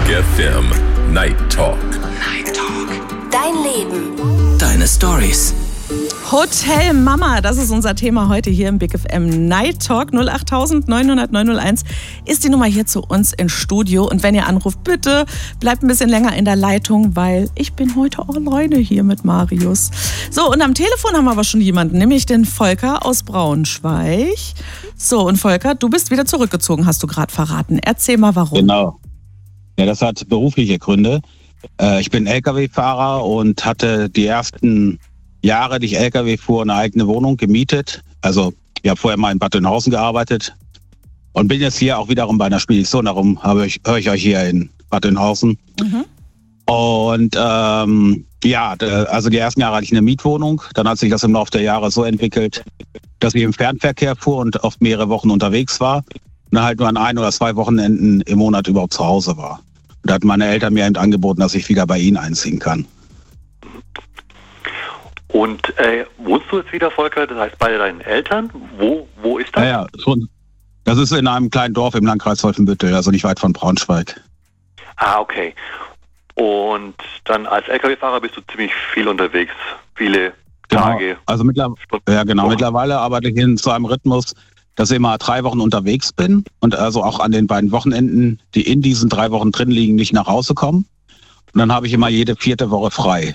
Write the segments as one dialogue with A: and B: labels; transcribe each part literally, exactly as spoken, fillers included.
A: F M Night Talk.
B: Night Talk. Dein Leben.
C: Deine Stories.
D: Hotel Mama, das ist unser Thema heute hier im Big F M Night Talk. null acht neun null null neun null eins ist die Nummer hier zu uns ins Studio. Und wenn ihr anruft, bitte bleibt ein bisschen länger in der Leitung, weil ich bin heute alleine hier mit Marius. So, und am Telefon haben wir aber schon jemanden, nämlich den Volker aus Braunschweig. So, und Volker, du bist wieder zurückgezogen, hast du gerade verraten. Erzähl mal, warum.
E: Genau. Ja, das hat berufliche Gründe. Äh, ich bin L K W-Fahrer und hatte die ersten Jahre, die ich L K W fuhr, eine eigene Wohnung gemietet. Also ich habe vorher mal in Bad Oeynhausen gearbeitet und bin jetzt hier auch wiederum bei einer Spedition. Darum habe ich, höre ich euch hier in Bad Oeynhausen. Mhm. Und ähm, ja, also die ersten Jahre hatte ich eine Mietwohnung. Dann hat sich das im Laufe der Jahre so entwickelt, dass ich im Fernverkehr fuhr und oft mehrere Wochen unterwegs war. Und dann halt nur an ein oder zwei Wochenenden im Monat überhaupt zu Hause war. Und da hatten meine Eltern mir eben angeboten, dass ich wieder bei ihnen einziehen kann.
F: Und äh, wohnst du jetzt wieder, Volker? Das heißt bei deinen Eltern? Wo, wo ist das?
E: Ja, ja, schon. Das ist in einem kleinen Dorf im Landkreis Wolfenbüttel, also nicht weit von Braunschweig.
F: Ah, okay. Und dann als L K W-Fahrer bist du ziemlich viel unterwegs, viele Tage.
E: Genau. Also mittler- ja, genau.
F: Wochen.
E: Mittlerweile arbeite ich in so einem Rhythmus, dass ich immer drei Wochen unterwegs bin und also auch an den beiden Wochenenden, die in diesen drei Wochen drin liegen, nicht nach Hause kommen. Und dann habe ich immer jede vierte Woche frei.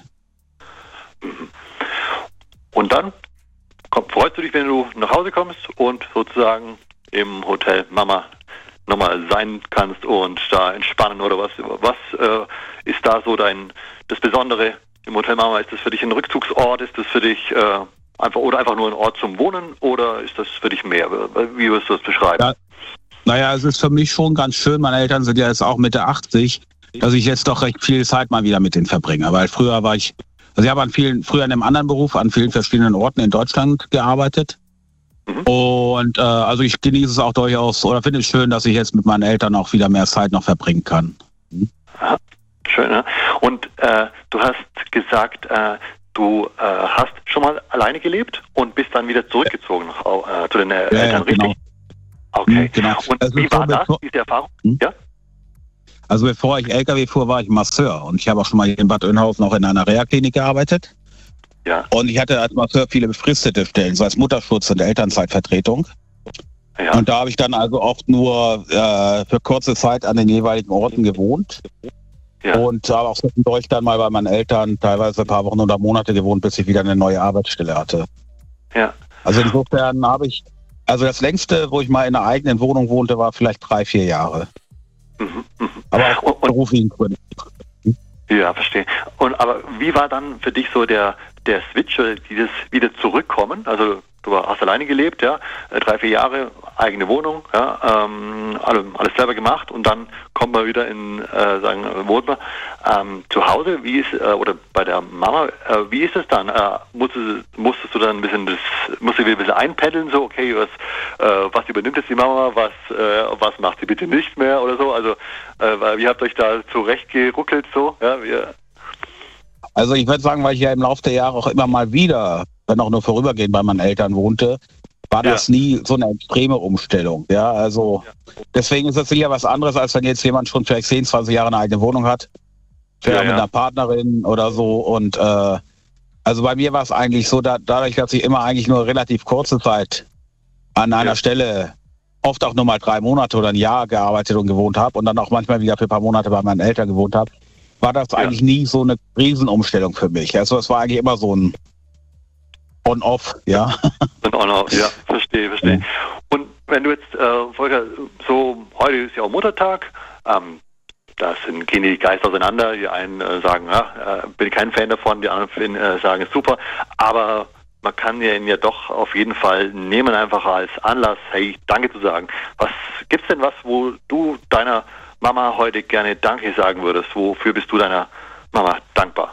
F: Und dann komm, freust du dich, wenn du nach Hause kommst und sozusagen im Hotel Mama nochmal sein kannst und da entspannen oder was? Was äh, ist da so dein das Besondere im Hotel Mama? Ist das für dich ein Rückzugsort? Ist das für dich äh, einfach oder einfach nur ein Ort zum Wohnen oder ist das für dich mehr? Wie würdest du das beschreiben?
E: Ja, naja, es ist für mich schon ganz schön. Meine Eltern sind ja jetzt auch Mitte achtzig, dass ich jetzt doch recht viel Zeit mal wieder mit denen verbringe. Weil früher war ich Also ich habe an vielen, früher in einem anderen Beruf an vielen verschiedenen Orten in Deutschland gearbeitet. Mhm. Und äh, also ich genieße es auch durchaus oder finde es schön, dass ich jetzt mit meinen Eltern auch wieder mehr Zeit noch verbringen kann. Mhm.
F: Aha, schön, ne? Und äh, du hast gesagt, äh, du äh, hast schon mal alleine gelebt und bist dann wieder zurückgezogen nach, äh, zu den äh, Eltern,
E: ja,
F: richtig?
E: Genau.
F: Okay.
E: Mhm, genau.
F: Und
E: also
F: wie war das, diese Erfahrung? Mhm. Ja?
E: Also bevor ich L K W fuhr, war ich Masseur und ich habe auch schon mal in Bad Oeynhausen auch in einer Reha-Klinik gearbeitet.
F: Ja.
E: Und ich hatte als Masseur viele befristete Stellen, so als Mutterschutz und Elternzeitvertretung.
F: Ja.
E: Und da habe ich dann also oft nur äh, für kurze Zeit an den jeweiligen Orten gewohnt.
F: Ja.
E: Und habe auch zwischendurch dann mal bei meinen Eltern teilweise ein paar Wochen oder Monate gewohnt, bis ich wieder eine neue Arbeitsstelle hatte.
F: Ja.
E: Also insofern habe ich, also das längste, wo ich mal in einer eigenen Wohnung wohnte, war vielleicht drei, vier Jahre.
F: Mhm, mh.
E: Aber auch
F: und,
E: beruflichen Gründen.
F: Ja, verstehe. Und aber wie war dann für dich so der der Switch, dieses wieder zurückkommen? Also du hast alleine gelebt, ja, drei, vier Jahre, eigene Wohnung, ja, ähm, alles, alles selber gemacht und dann kommt man wieder in, äh, sagen, wohnt man ähm, zu Hause. Wie ist äh, oder bei der Mama? Äh, wie ist es dann? Äh, musstest, musstest du dann ein bisschen das, musst du wieder ein bisschen einpendeln, so okay, was äh, was übernimmt jetzt die Mama, was äh, was macht sie bitte nicht mehr oder so? Also äh, wie habt ihr euch da zurechtgeruckelt so? Ja, wie,
E: Also ich würde sagen, weil ich ja im Laufe der Jahre auch immer mal wieder, wenn auch nur vorübergehend bei meinen Eltern wohnte, war
F: ja.
E: das nie so eine extreme Umstellung. Ja, also ja. Deswegen ist das sicher was anderes, als wenn jetzt jemand schon vielleicht zehn, zwanzig Jahre eine eigene Wohnung hat, vielleicht
F: ja,
E: mit
F: ja.
E: einer Partnerin oder so. Und äh, also bei mir war es eigentlich so, da, dadurch, dass ich immer eigentlich nur relativ kurze Zeit an einer
F: ja.
E: Stelle, oft auch nur mal drei Monate oder ein Jahr gearbeitet und gewohnt habe und dann auch manchmal wieder für ein paar Monate bei meinen Eltern gewohnt habe, war das ja. eigentlich nie so eine Riesenumstellung für mich. Also es war eigentlich immer so ein On-Off, ja.
F: Ein On-Off, ja, verstehe, verstehe. Ja. Und wenn du jetzt, äh, Volker, so, heute ist ja auch Muttertag, ähm, da sind, gehen die Geister auseinander, die einen äh, sagen, ja, äh, bin kein Fan davon, die anderen finden, äh, sagen, super, aber man kann ja ihn ja doch auf jeden Fall nehmen, einfach als Anlass, hey, danke zu sagen. Was gibt's denn was, wo du deiner Mama heute gerne Danke sagen würdest? Wofür bist du deiner Mama dankbar?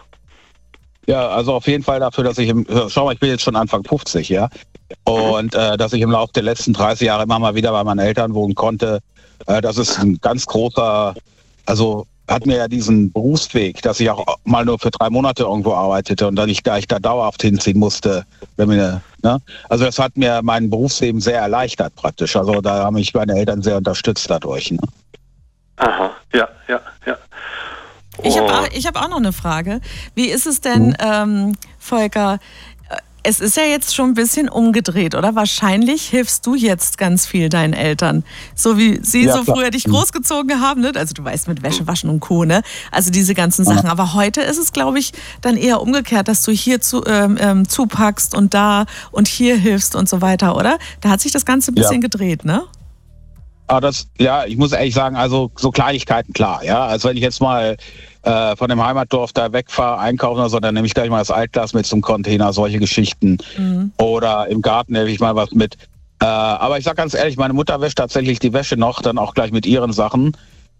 E: Ja, also auf jeden Fall dafür, dass ich, im, schau mal, ich bin jetzt schon Anfang fünfzig, ja, und äh, dass ich im Laufe der letzten dreißig Jahre immer mal wieder bei meinen Eltern wohnen konnte. Äh, das ist ein ganz großer, also hat mir ja diesen Berufsweg, dass ich auch mal nur für drei Monate irgendwo arbeitete und dann ich da ich da dauerhaft hinziehen musste. Wenn mir, ne? Also das hat mir mein Berufsleben sehr erleichtert praktisch. Also da haben mich meine Eltern sehr unterstützt dadurch. Ne?
F: Aha, ja, ja, ja.
D: Ich habe auch, ich hab auch noch eine Frage. Wie ist es denn, mhm. ähm, Volker, es ist ja jetzt schon ein bisschen umgedreht, oder? Wahrscheinlich hilfst du jetzt ganz viel deinen Eltern. So wie sie ja, so klar. früher dich großgezogen haben, ne? Also du weißt, mit Wäsche waschen und Co., ne? Also diese ganzen Sachen. Ja. Aber heute ist es, glaube ich, dann eher umgekehrt, dass du hier zu, ähm, ähm, zupackst und da und hier hilfst und so weiter, oder? Da hat sich das Ganze ein bisschen ja. gedreht, ne?
E: Aber das, ja, ich muss ehrlich sagen, also so Kleinigkeiten, klar, ja. Also wenn ich jetzt mal äh, von dem Heimatdorf da wegfahre, einkaufen oder so, dann nehme ich gleich mal das Altglas mit zum Container, solche Geschichten. Mhm. Oder im Garten nehme ich mal was mit. Äh, aber ich sag ganz ehrlich, meine Mutter wäscht tatsächlich die Wäsche noch, dann auch gleich mit ihren Sachen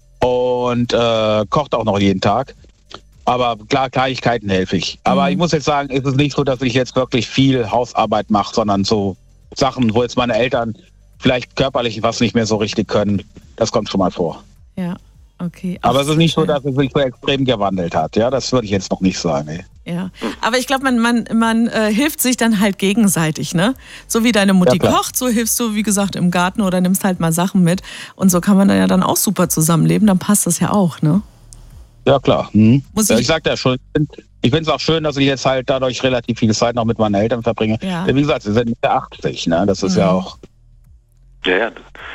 E: und äh, kocht auch noch jeden Tag. Aber klar, Kleinigkeiten helfe ich. Aber mhm. ich muss jetzt sagen, es ist nicht so, dass ich jetzt wirklich viel Hausarbeit mache, sondern so Sachen, wo jetzt meine Eltern vielleicht körperlich was nicht mehr so richtig können. Das kommt schon mal vor.
D: Ja, okay.
E: Ach, aber es ist nicht so, dass es sich so extrem gewandelt hat. Ja, das würde ich jetzt noch nicht sagen. Ey.
D: Ja, aber ich glaube, man, man, man äh, hilft sich dann halt gegenseitig, ne? So wie deine Mutti ja, kocht, so hilfst du, wie gesagt, im Garten oder nimmst halt mal Sachen mit. Und so kann man dann ja dann auch super zusammenleben. Dann passt das ja auch, ne?
E: Ja, klar. Hm. Muss ich, ich sagte ja schon, ich finde es auch schön, dass ich jetzt halt dadurch relativ viel Zeit noch mit meinen Eltern verbringe. Ja. Wie gesagt, sie sind Mitte achtzig, ne? Das ist mhm. ja auch...
F: Ja, ja.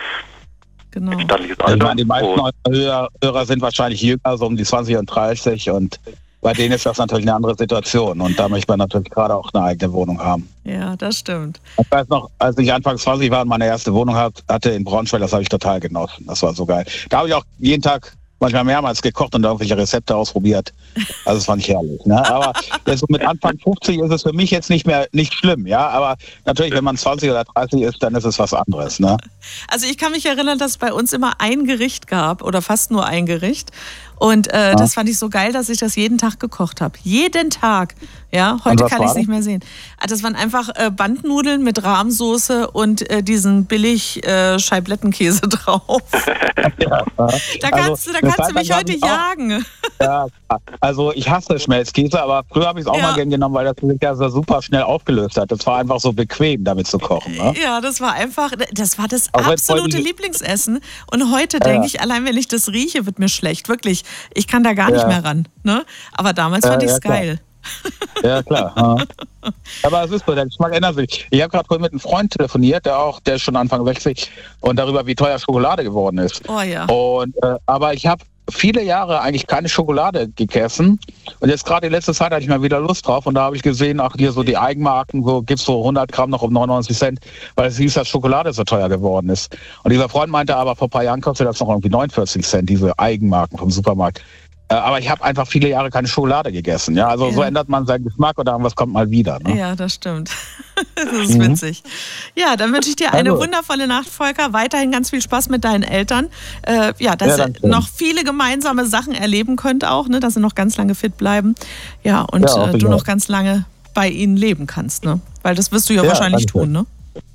D: Genau.
E: Ich meine, die meisten Hörer, Hörer sind wahrscheinlich jünger, so um die zwanzig und dreißig und bei denen ist das natürlich eine andere Situation und da möchte man natürlich gerade auch eine eigene Wohnung haben.
D: Ja, das stimmt.
E: Ich weiß noch, als ich Anfang zwanzig war und meine erste Wohnung hatte in Braunschweig, das habe ich total genossen. Das war so geil. Da habe ich auch jeden Tag manchmal mehrmals gekocht und irgendwelche Rezepte ausprobiert. Also das fand ich herrlich. Ne? Aber jetzt so mit Anfang fünfzig ist es für mich jetzt nicht mehr nicht schlimm, ja. Aber natürlich, wenn man zwanzig oder dreißig ist, dann ist es was anderes. Ne?
D: Also ich kann mich erinnern, dass es bei uns immer ein Gericht gab oder fast nur ein Gericht. Und äh, ja. das fand ich so geil, dass ich das jeden Tag gekocht habe. Jeden Tag. Ja, heute kann ich es nicht mehr sehen. Das waren einfach äh, Bandnudeln mit Rahmsoße und äh, diesen billig äh, Scheiblettenkäse drauf. Ja, da kannst, also, du, da kannst du mich heute auch jagen.
E: Ja, also ich hasse Schmelzkäse, aber früher habe ich es auch ja. mal gern genommen, weil das sich ja so super schnell aufgelöst hat. Das war einfach so bequem, damit zu kochen. Ne?
D: Ja, das war einfach, das war das auch absolute Lieblingsessen. Und heute ja. denke ich, allein wenn ich das rieche, wird mir schlecht. Wirklich. Ich kann da gar nicht ja. mehr ran. Ne? Aber damals fand ja, ich es ja, geil.
E: Ja, klar. Ja. Aber es ist so, der Geschmack ändert sich. Ich habe gerade mit einem Freund telefoniert, der auch, der ist schon Anfang sechzig und darüber, wie teuer Schokolade geworden ist.
D: Oh ja.
E: Und, äh, aber ich habe viele Jahre eigentlich keine Schokolade gegessen und jetzt gerade die letzte Zeit hatte ich mal wieder Lust drauf und da habe ich gesehen, ach hier so die Eigenmarken, so gibt's so hundert Gramm noch um neunundneunzig Cent, weil es hieß, dass Schokolade so teuer geworden ist. Und dieser Freund meinte aber, vor ein paar Jahren kostet das noch irgendwie neunundvierzig Cent, diese Eigenmarken vom Supermarkt. Äh, aber ich habe einfach viele Jahre keine Schokolade gegessen. Ja, also ja. so ändert man seinen Geschmack oder irgendwas kommt mal wieder. Ne?
D: Ja, das stimmt. Das ist mhm. witzig. Ja, dann wünsche ich dir eine also. wundervolle Nacht, Volker. Weiterhin ganz viel Spaß mit deinen Eltern. Äh, ja, dass ja, ihr noch viele gemeinsame Sachen erleben könnt auch, ne? Dass sie noch ganz lange fit bleiben. Ja, und ja, äh, du noch ganz lange bei ihnen leben kannst, ne? Weil das wirst du ja, ja wahrscheinlich tun, ne?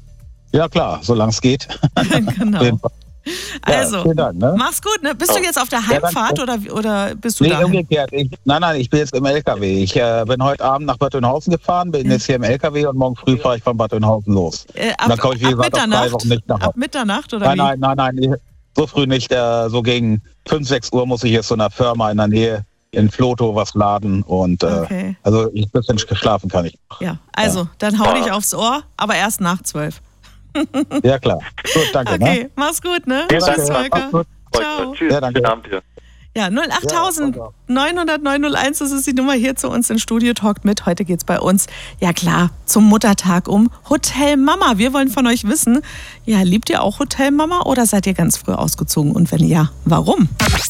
E: Ja, klar, solange es geht.
D: Genau. Also, ja, Dank, ne? Mach's gut, ne? Bist du jetzt auf der Heimfahrt ja, oder, oder bist du
E: nee,
D: da?
E: umgekehrt. Ich, nein, nein, ich bin jetzt im L K W. Ich äh, bin heute Abend nach Bad Oeynhausen gefahren, bin ja. jetzt hier im L K W und morgen früh fahre ich von Bad Oeynhausen los.
D: Äh, ab, dann komme ich, wie gesagt, auf drei Wochen nicht nach Hause. Ab Mitternacht oder
E: nein,
D: wie?
E: Nein, nein, nein, so früh nicht. Äh, so gegen fünf, sechs Uhr muss ich jetzt zu einer Firma in der Nähe in Floto was laden und äh, okay. also ich ein bisschen schlafen kann ich.
D: Ja, also, ja. dann hau dich aufs Ohr, aber erst nach zwölf.
E: Ja, klar. Gut, danke.
D: Okay,
E: ne?
D: Mach's gut, ne?
E: Ja,
D: Tschüss,
E: danke.
D: Volker. Ciao.
F: Tschüss.
E: Ja, danke.
D: Ja, null acht neun null null neun null eins, das ist die Nummer hier zu uns in Studio Talkt mit. Heute geht's bei uns, ja klar, zum Muttertag um Hotel Mama. Wir wollen von euch wissen, ja, liebt ihr auch Hotel Mama oder seid ihr ganz früh ausgezogen? Und wenn ja, warum?